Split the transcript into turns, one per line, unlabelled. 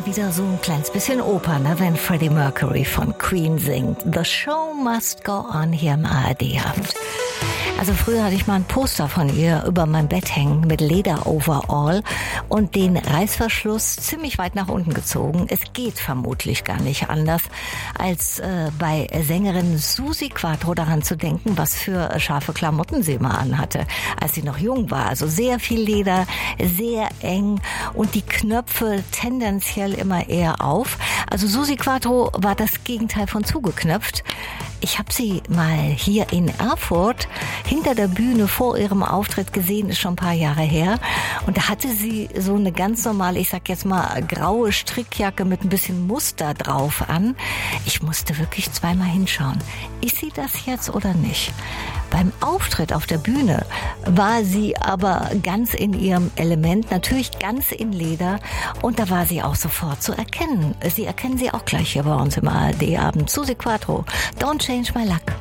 wieder so ein kleines bisschen Oper, ne, wenn Freddie Mercury von Queen singt. The show must go on hier im ARD-Abend. Also früher hatte ich mal ein Poster von ihr über mein Bett hängen mit Leder-Overall und den Reißverschluss ziemlich weit nach unten gezogen. Es geht vermutlich gar nicht anders, als bei Sängerin Susi Quatro daran zu denken, was für scharfe Klamotten sie immer anhatte, als sie noch jung war. Also sehr viel Leder, sehr eng und die Knöpfe tendenziell immer eher auf. Also Susi Quatro war das Gegenteil von zugeknöpft. Ich habe sie mal hier in Erfurt hinter der Bühne vor ihrem Auftritt gesehen, ist schon ein paar Jahre her. Und da hatte sie so eine ganz normale, ich sag jetzt mal, graue Strickjacke mit ein bisschen Muster drauf an. Ich musste wirklich zweimal hinschauen. Ist sie das jetzt oder nicht? Beim Auftritt auf der Bühne war sie aber ganz in ihrem Element, natürlich ganz in Leder. Und da war sie auch sofort zu erkennen. Sie erkennen sie auch gleich hier bei uns im ARD-Abend. Susi Quatro, Don't Change My Luck.